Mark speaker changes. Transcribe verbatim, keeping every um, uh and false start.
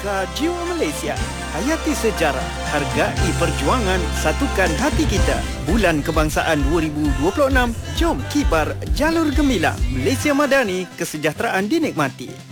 Speaker 1: Tukar jiwa Malaysia. Hayati sejarah. Hargai perjuangan. Satukan hati kita. Bulan Kebangsaan dua ribu dua puluh enam. Jom kibar jalur gemilang. Malaysia Madani, kesejahteraan dinikmati.